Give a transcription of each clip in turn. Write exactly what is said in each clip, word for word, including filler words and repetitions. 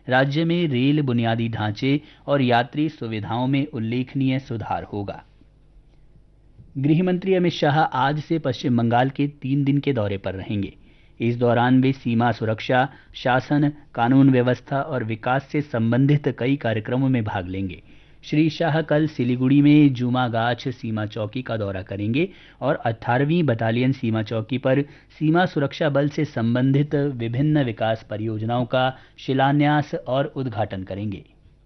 राज्य में रेल बुनियादी ढांचे और यात्री सुविधाओं में उल्लेखनीय सुधार होगा। गृह मंत्री अमित शाह आज से पश्चिम बंगाल के तीन दिन के दौरे पर रहेंगे। इस दौरान वे सीमा सुरक्षा, शासन, कानून व्यवस्था और विकास से संबंधित कई कार्यक्रमों में भाग लेंगे। श्री शाह कल सिलीगुड़ी में जुमागाछ सीमा चौकी का दौरा करेंगे और अठारहवीं बटालियन सीमा चौकी पर सीमा सुरक्षा बल से संबंधित विभिन्न विकास परियोजनाओं का शिलान्यास और उद्घाटन करेंगे।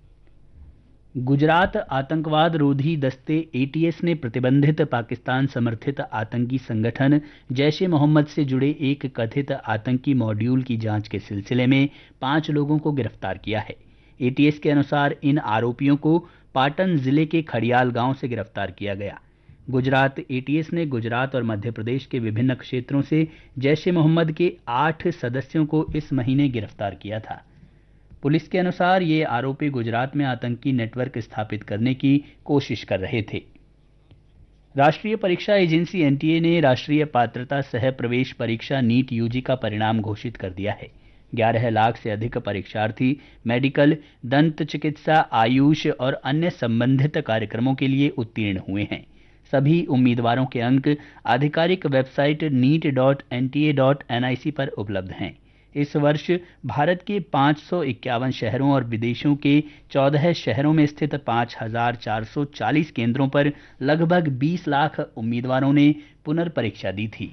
गुजरात आतंकवाद रोधी दस्ते एटीएस ने प्रतिबंधित पाकिस्तान समर्थित आतंकी संगठन जैश ए मोहम्मद से जुड़े एक कथित आतंकी मॉड्यूल की जांच के सिलसिले में पांच लोगों को गिरफ्तार किया है। एटीएस के अनुसार इन आरोपियों को पाटन जिले के खड़ियाल गांव से गिरफ्तार किया गया। गुजरात एटीएस ने गुजरात और मध्य प्रदेश के विभिन्न क्षेत्रों से जैश ए मोहम्मद के आठ सदस्यों को इस महीने गिरफ्तार किया था। पुलिस के अनुसार ये आरोपी गुजरात में आतंकी नेटवर्क स्थापित करने की कोशिश कर रहे थे। राष्ट्रीय परीक्षा एजेंसी एनटीए ने राष्ट्रीय पात्रता सह प्रवेश परीक्षा नीट यूजी का परिणाम घोषित कर दिया है। ग्यारह लाख से अधिक परीक्षार्थी मेडिकल, दंत चिकित्सा, आयुष और अन्य संबंधित कार्यक्रमों के लिए उत्तीर्ण हुए हैं। सभी उम्मीदवारों के अंक आधिकारिक website NEET dot N T A dot N आई सी पर उपलब्ध हैं। इस वर्ष भारत के पाँच सौ इक्यावन शहरों और विदेशों के चौदह शहरों में स्थित पाँच हज़ार चार सौ चालीस केंद्रों पर लगभग बीस लाख उम्मीदवारों ने पुनर्परीक्षा दी थी।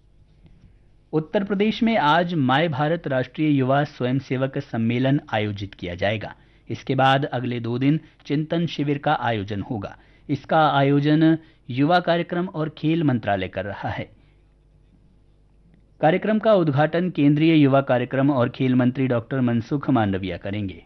उत्तर प्रदेश में आज माय भारत राष्ट्रीय युवा स्वयंसेवक सम्मेलन आयोजित किया जाएगा। इसके बाद अगले दो दिन चिंतन शिविर का आयोजन होगा। इसका आयोजन युवा कार्यक्रम और खेल मंत्रालय कर रहा है। कार्यक्रम का उद्घाटन केंद्रीय युवा कार्यक्रम और खेल मंत्री डॉक्टर मनसुख मांडविया करेंगे।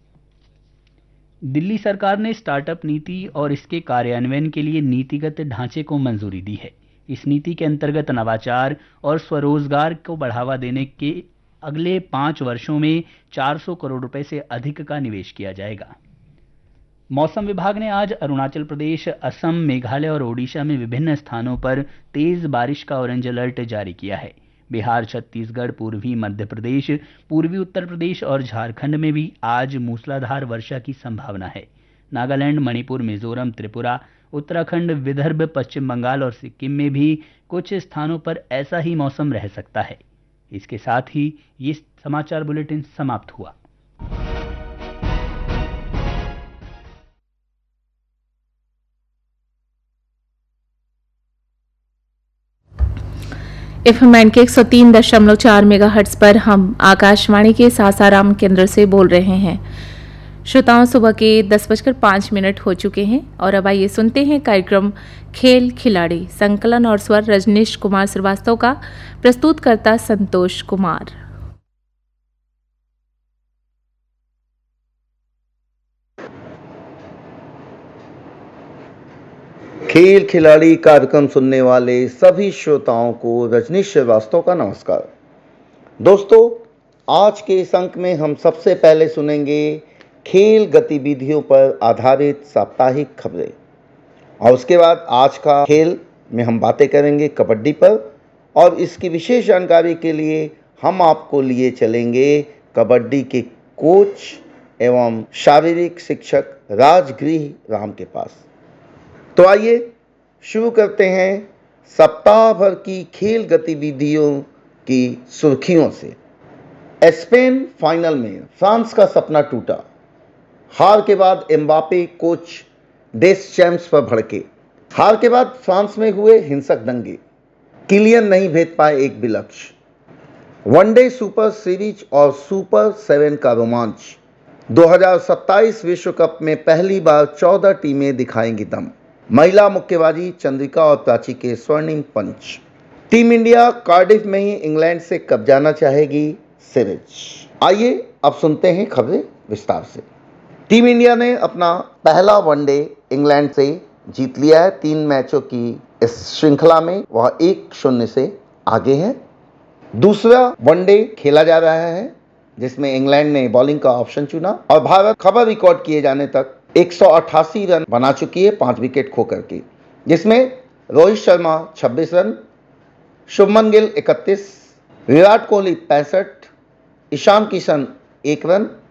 दिल्ली सरकार ने स्टार्टअप नीति और इसके कार्यान्वयन के लिए नीतिगत ढांचे को मंजूरी दी है। इस नीति के अंतर्गत नवाचार और स्वरोजगार को बढ़ावा देने के अगले पाँच वर्षों में चार सौ करोड़ रुपए से अधिक का निवेश किया जाएगा। मौसम विभाग ने आज अरुणाचल प्रदेश, असम, मेघालय और ओडिशा में विभिन्न स्थानों पर तेज बारिश का ऑरेंज अलर्ट जारी किया है। बिहार, छत्तीसगढ़, पूर्वी मध्य प्रदेश, पूर्वी उत्तर प्रदेश और झारखंड में भी आज मूसलाधार वर्षा की संभावना है। नागालैंड, मणिपुर, मिजोरम, त्रिपुरा, उत्तराखंड, विदर्भ, पश्चिम बंगाल और सिक्किम में भी कुछ स्थानों पर ऐसा ही मौसम रह सकता है। इसके साथ ही ये समाचार बुलेटिन समाप्त हुआ। एफएम के एक सौ तीन दशमलव चार मेगाहर्ट्ज पर हम आकाशवाणी के सासाराम केंद्र से बोल रहे हैं। श्रोताओं, सुबह के दस बजकर पाँच मिनट हो चुके हैं और अब आइए सुनते हैं कार्यक्रम खेल खिलाड़ी। संकलन और स्वर रजनीश कुमार श्रीवास्तव का, प्रस्तुतकर्ता संतोष कुमार। खेल खिलाड़ी कार्यक्रम सुनने वाले सभी श्रोताओं को रजनीश श्रीवास्तव का नमस्कार। दोस्तों, आज के इस अंक में हम सबसे पहले सुनेंगे खेल गतिविधियों पर आधारित साप्ताहिक खबरें और उसके बाद आज का खेल में हम बातें करेंगे कबड्डी पर और इसकी विशेष जानकारी के लिए हम आपको लिए चलेंगे कबड्डी के कोच एवं शारीरिक शिक्षक राजगृह राम के पास। तो आइए शुरू करते हैं सप्ताह भर की खेल गतिविधियों की सुर्खियों से। स्पेन फाइनल में फ्रांस का सपना टूटा। हार के बाद एम्बापे कोच डेस्चैम्प्स पर भड़के। हार के बाद फ्रांस में हुए हिंसक दंगे। किलियन नहीं भेद पाए एक भी लक्ष्य। वनडे सुपर सीरीज और सुपर सेवन का रोमांच। दो हज़ार सत्ताईस विश्व कप में पहली बार चौदह टीमें दिखाएंगी दम। महिला मुक्केबाजी चंद्रिका और प्राची के स्वर्णिम पंच। टीम इंडिया कार्डिफ में ही इंग्लैंड से कब्जाना चाहेगी सीरीज। आइए अब सुनते हैं खबरें विस्तार से। टीम इंडिया ने अपना पहला वनडे इंग्लैंड से जीत लिया है। तीन मैचों की इस श्रृंखला में वह एक शून्य से आगे है। दूसरा वनडे खेला जा रहा है जिसमें इंग्लैंड ने बॉलिंग का ऑप्शन चुना और भारत खबर रिकॉर्ड किए जाने तक एक सौ अट्ठासी रन बना चुकी है पांच विकेट खो करके, जिसमें रोहित शर्मा छब्बीस रन, शुभमन गिल इकतीस, विराट कोहली पैंसठ, ईशान किशन एक रन,